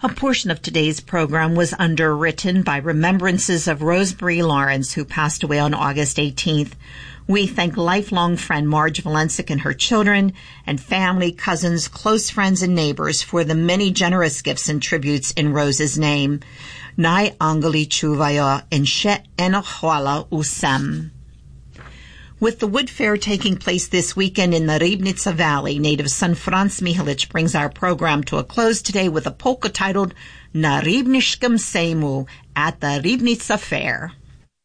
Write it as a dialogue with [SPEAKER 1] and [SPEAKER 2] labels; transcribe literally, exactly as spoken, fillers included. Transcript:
[SPEAKER 1] A portion of today's program was underwritten by remembrances of Rosemary Lawrence, who passed away on August eighteenth. We thank lifelong friend Marge Valensic and her children and family, cousins, close friends, and neighbors for the many generous gifts and tributes in Rose's name. Nai Angali Chuvayo Enshe Enochwala Usem. With the Wood Fair taking place this weekend in the Ribnitsa Valley, native son Franz Mihalic brings our program to a close today with a polka titled Na Ribnishkem Seimu at the Ribnitsa Fair.